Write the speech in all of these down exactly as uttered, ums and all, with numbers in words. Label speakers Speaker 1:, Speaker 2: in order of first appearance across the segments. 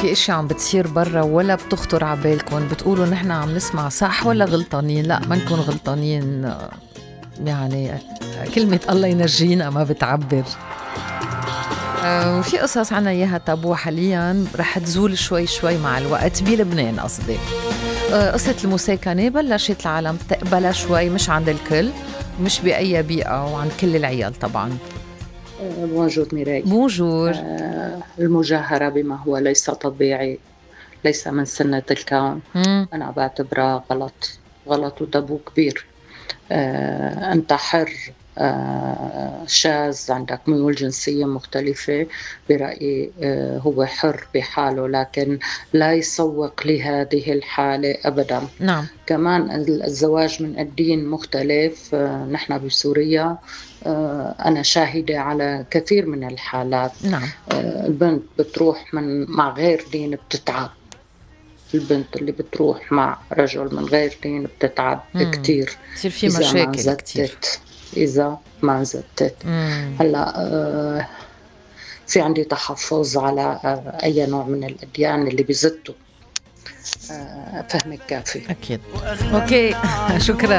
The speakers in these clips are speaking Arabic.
Speaker 1: في اشياء عم بتصير برا ولا بتخطر عبالكم، بتقولوا نحن عم نسمع صح ولا غلطانين؟ لا، ما نكون غلطانين، يعني كلمة الله ينجينا ما بتعبر. وفي قصص عنا إياها تابو حاليا رح تزول شوي شوي مع الوقت بلبنان. قصدي قصة المساكنة بلشت العالم تقبلها شوي، مش عند الكل، مش بأي بيئة، وعند كل العيال طبعا.
Speaker 2: بونجور ميراي.
Speaker 1: بونجور.
Speaker 2: آه المجاهرة بما هو ليس طبيعي، ليس من سنة الكون.
Speaker 1: مم.
Speaker 2: أنا بعتبرها غلط، غلط وتابو كبير. آه أنت حر، آه شاذ، عندك ميول جنسية مختلفة، برأيي آه هو حر بحاله، لكن لا يسوق لهذه الحالة أبدا.
Speaker 1: نعم.
Speaker 2: كمان الزواج من الدين مختلف. آه نحن بسوريا آه أنا شاهدة على كثير من الحالات.
Speaker 1: نعم.
Speaker 2: آه البنت بتروح من مع غير دين بتتعب، البنت اللي بتروح مع رجل من غير دين بتتعب كتير،
Speaker 1: تصير في مشاكل كتير
Speaker 2: إذا ما زدت. هلا آه في عندي تحفظ على آه أي نوع من الأديان اللي بيزتوا. آه فهمك كافي.
Speaker 1: أكيد. أوكي. شكرا.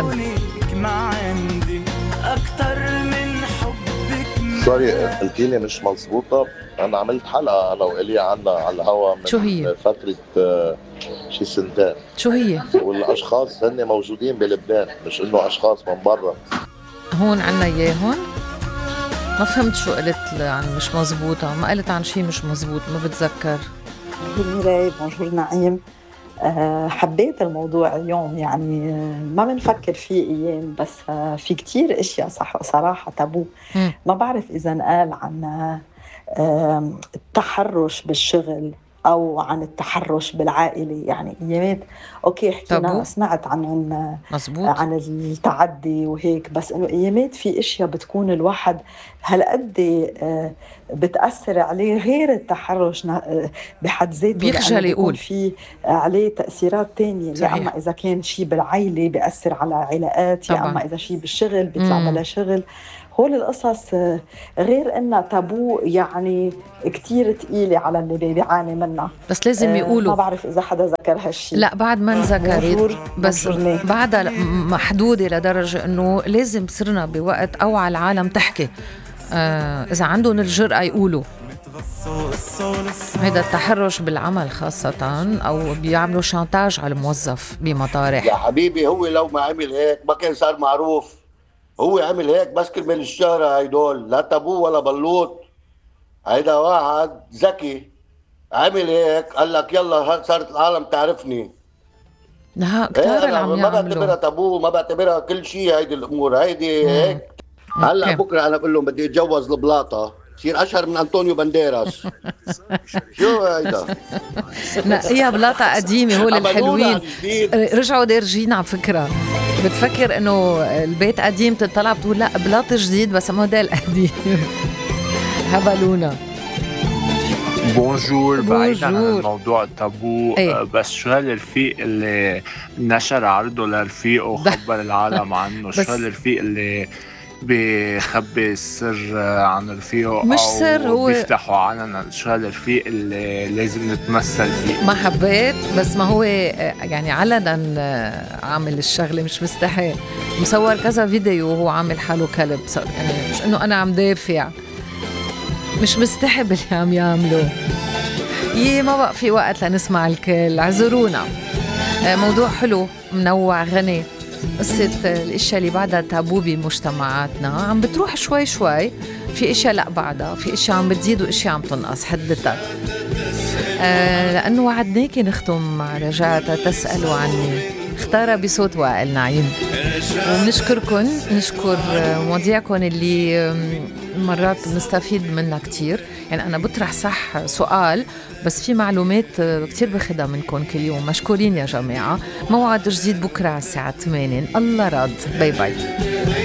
Speaker 3: سوري، قلتيلي مش مزبوطة. أنا عملت حلقة أنا وإليا عنها على الهواء من
Speaker 1: شو هي؟
Speaker 3: فترة آه شي سنتين.
Speaker 1: شو هي؟
Speaker 3: والأشخاص هن موجودين بلبنان، مش إنه أشخاص من برا.
Speaker 1: هون عنا إياهن. ما فهمت شو قلت عن مش مزبوطة. ما قلت عن شي مش مزبوط، ما بتذكر.
Speaker 4: بونجور ميراي، بونجور نعيم. أه حبيت الموضوع اليوم، يعني ما بنفكر فيه أيام، بس أه في كتير إشياء صح صراحة تابو.
Speaker 1: م.
Speaker 4: ما بعرف إذا قال عن أه التحرش بالشغل أو عن التحرش بالعائلة، يعني أيامات أوكي حكينا
Speaker 1: تابو؟
Speaker 4: سمعت عن عن,
Speaker 1: مزبوط.
Speaker 4: عن التعدي وهيك، بس إنه أيامات في إشياء بتكون الواحد هالقد أه بتأثر عليه غير التحرش بحد ذاته،
Speaker 1: بيخجل يقول
Speaker 4: في عليه تأثيرات تانية.
Speaker 1: صحيح.
Speaker 4: يا أما إذا كان شيء بالعائلة بيأثر على علاقات، يا أما إذا شيء بالشغل بيطلع بلا شغل. هول القصص غير إنها تابو، يعني كتير تقيلة على اللي بيعاني منها،
Speaker 1: بس لازم يقولوا.
Speaker 4: ما بعرف إذا حدا ذكر هالشي.
Speaker 1: لا، بعد ما نذكرت، بس بعدها محدودة لدرجة إنه لازم صرنا بوقت أوعى العالم تحكي. آه إذا عندهم الجرأة يقولوا. هيدا التحرش بالعمل خاصة، أو بيعملوا شانتاج على الموظف بمطارح.
Speaker 5: يا حبيبي هو لو ما عمل هيك ما كان صار معروف. هو عمل هيك بس كرمال الشهرة. هيدول لا تابو ولا بلوط. هيدا واحد ذكي عمل هيك، قال لك يلا صارت العالم تعرفني.
Speaker 1: لا كتار اللي عم
Speaker 5: يعملوا. ما بعتبرها تابو، ما بعتبرها كل شيء. هيدي الأمور هيدي هيك. هلا بكره انا بقول لهم بدي اتجوز البلاطه صير اشهر من انطونيو بانديراس. شو هيدا؟
Speaker 1: لا هي بلاطه قديمه. هول الحلوين رجعوا دارجين على فكره. بتفكر انه البيت قديم، تطلع بتقول لا بلاطه جديد بس موديل قديم. هبلونا.
Speaker 6: بونجور. بعيدا عن الموضوع التابو،
Speaker 1: ايه؟
Speaker 6: بس شو هالرفيق اللي نشر عرضه لرفيقه وخبر العالم عنه؟ شو هالرفيق اللي بيخبي السر عن رفيقه
Speaker 1: مش
Speaker 6: أو
Speaker 1: سر، هو
Speaker 6: بيفتحوا علنا؟ شو هالرفيق اللي لازم نتمثل فيه؟
Speaker 1: ما حبيت، بس ما هو يعني علنا عامل الشغله مش مستحي. مصور كذا فيديو وهو عامل حاله كلب، يعني مش انه انا عم دافع، مش مستحي باللي عم يعمله. يي ما بقى في وقت لنسمع الكل، اعذرونا. موضوع حلو منوع غني. قصة الاشياء اللي بعدها تابو بمجتمعاتنا عم بتروح شوي شوي. في اشياء لا بعدها، في اشياء عم بتزيد واشياء عم تنقص حدتها. آه لانه وعدناكي نختم مع رجعتها تسألوا عني، اختارها بصوت وائل نعيم. وبنشكركن، نشكر مواضيعكم اللي مرات بنستفيد منها كتير. يعني أنا بطرح صح سؤال بس في معلومات كتير بخدها منكم كل يوم. مشكورين يا جماعة. موعد جديد بكرة على الساعة ثمانية. الله راد. باي باي.